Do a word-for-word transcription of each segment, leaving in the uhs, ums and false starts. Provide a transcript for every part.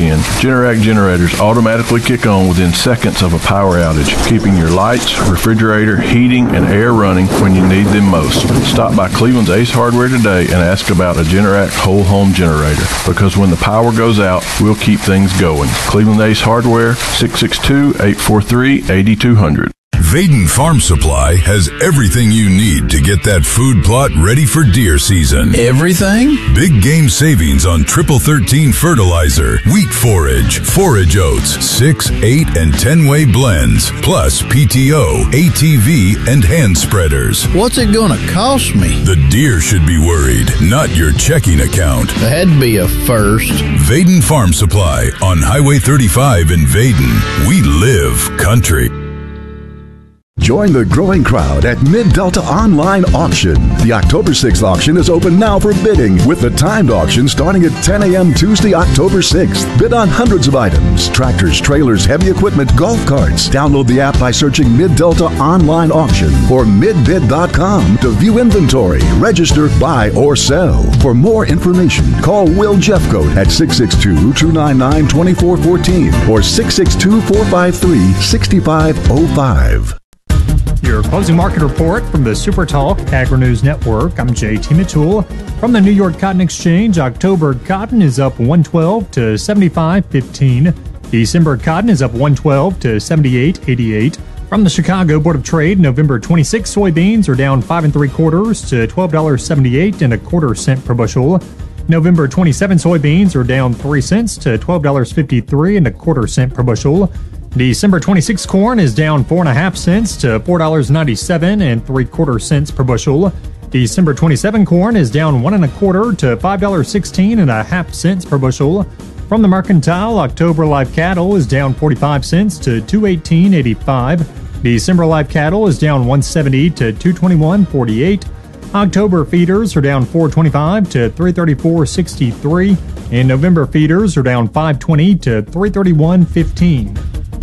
in, Generac generators automatically kick on within seconds of a power outage, keeping your lights, refrigerator, heating, and air running when you need them most. Stop by Cleveland's Ace Hardware today and ask about a Generac whole home generator, because when the power goes out, we'll keep things going. Cleveland Ace Hardware, six six two, eight four three, eight two zero zero. Vaden Farm Supply has everything you need to get that food plot ready for deer season. Everything? Big game savings on triple thirteen fertilizer, wheat forage, forage oats, six, eight, and ten-way blends, plus P T O, A T V, and hand spreaders. What's it gonna cost me? The deer should be worried, not your checking account. That'd be a first. Vaden Farm Supply on Highway thirty-five in Vaden. We live country. Join the growing crowd at Mid-Delta Online Auction. The October sixth auction is open now for bidding, with the timed auction starting at ten a.m. Tuesday, October sixth. Bid on hundreds of items: tractors, trailers, heavy equipment, golf carts. Download the app by searching Mid-Delta Online Auction or midbid dot com to view inventory, register, buy, or sell. For more information, call Will Jeffcoat at six six two, two nine nine, two four one four or six six two, four five three, six five zero five. Your closing market report from the Super Talk Agri-News Network. I'm J T Mitchell. From the New York Cotton Exchange, October cotton is up one twelve to seventy-five fifteen. December cotton is up one twelve to seventy-eight eighty-eight. From the Chicago Board of Trade, November twenty-sixth soybeans are down five and three quarters to twelve dollars and seventy-eight and a quarter cent per bushel. November twenty-seventh soybeans are down three cents to twelve dollars and fifty-three and a quarter cent per bushel. December twenty-sixth corn is down four and a half cents to four dollars and ninety-seven and three quarter cents per bushel. December twenty-seventh corn is down one and a quarter to five dollars and sixteen and a half cents per bushel. From the Mercantile, October live cattle is down forty-five cents to two eighteen eighty-five. December live cattle is down one seventy to two twenty-one forty-eight. October feeders are down four twenty-five to three thirty-four sixty-three, and November feeders are down five twenty to three thirty-one fifteen.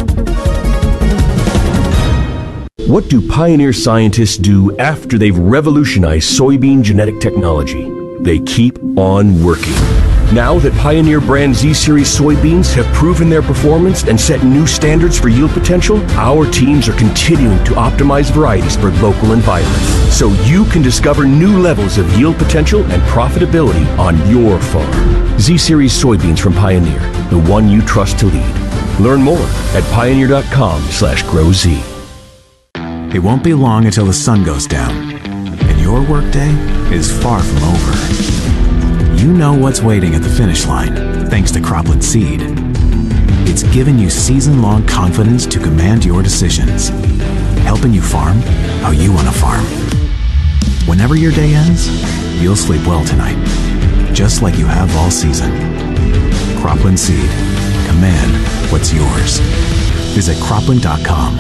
What do Pioneer scientists do after they've revolutionized soybean genetic technology? They keep on working. Now that Pioneer brand Z-Series soybeans have proven their performance and set new standards for yield potential, our teams are continuing to optimize varieties for local environments, so you can discover new levels of yield potential and profitability on your farm. Z-Series soybeans from Pioneer, the one you trust to lead. Learn more at pioneer.com slash growz. It won't be long until the sun goes down, and your workday is far from over. You know what's waiting at the finish line, thanks to Cropland Seed. It's given you season-long confidence to command your decisions, helping you farm how you want to farm. Whenever your day ends, you'll sleep well tonight, just like you have all season. Cropland Seed. Command what's yours. Visit cropland dot com.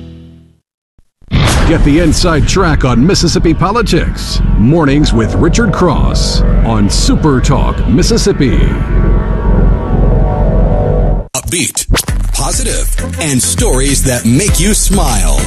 Get the inside track on Mississippi politics. Mornings with Richard Cross on Super Talk Mississippi. Upbeat, positive, and stories that make you smile.